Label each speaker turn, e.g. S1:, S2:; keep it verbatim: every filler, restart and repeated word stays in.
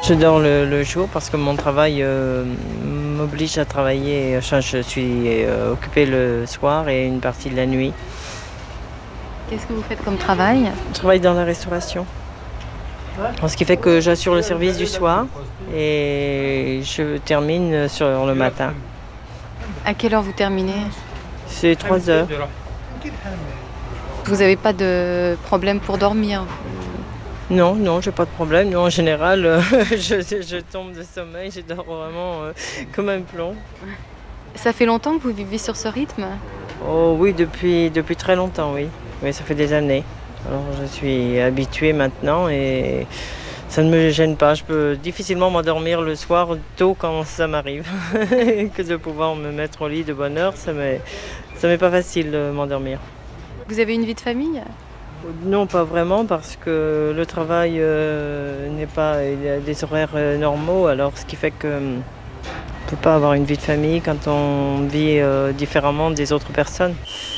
S1: Je dors le, le jour parce que mon travail euh, m'oblige à travailler. Enfin, je suis euh, occupée le soir et une partie de la nuit.
S2: Qu'est-ce que vous faites comme travail?
S1: Je travaille dans la restauration. Ce qui fait que j'assure le service du soir et je termine sur le matin.
S2: À quelle heure vous terminez?
S1: C'est trois heures.
S2: Vous n'avez pas de problème pour dormir?
S1: Non, non, j'ai pas de problème. Non, en général, euh, je, je tombe de sommeil, je dors vraiment euh, comme un plomb.
S2: Ça fait longtemps que vous vivez sur ce rythme?
S1: Oh oui, depuis, depuis très longtemps, oui. Oui, ça fait des années. Alors je suis habituée maintenant et ça ne me gêne pas. Je peux difficilement m'endormir le soir tôt quand ça m'arrive. Que de pouvoir me mettre au lit de bonne heure, ça m'est, ça m'est pas facile de m'endormir.
S2: Vous avez une vie de famille?
S1: Non, pas vraiment, parce que le travail euh, n'est pas, il y a des horaires euh, normaux, alors ce qui fait que hum, on ne peut pas avoir une vie de famille quand on vit euh, différemment des autres personnes.